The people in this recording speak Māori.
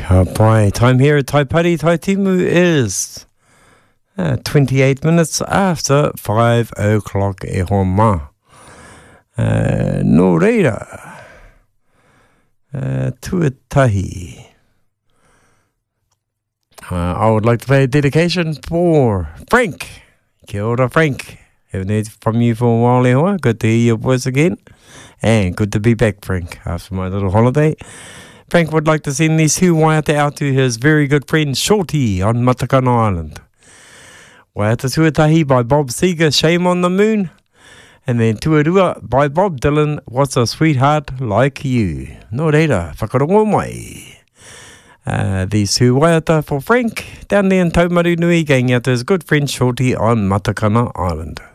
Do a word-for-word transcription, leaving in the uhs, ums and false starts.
Uh, boy, time here at Taipari Taitimu is uh, twenty-eight minutes after five o'clock e homa. Uh, no reira. Uh, tuatahi. Uh, I would like to play a dedication for Frank. Kia ora, Frank. Haven't heard from you for a while, e hoa. Good to hear your voice again. And good to be back, Frank, after my little holiday. Frank would like to send these two waiata out to his very good friend Shorty on Matakana Island. Waiata Tuatahi by Bob Seger, Shame on the Moon. And then Tuarua by Bob Dylan, What's a Sweetheart Like You. No reira, whakarongo mai. Uh, these two waiata for Frank down there in Taumaru Nui, going out to his good friend Shorty on Matakana Island.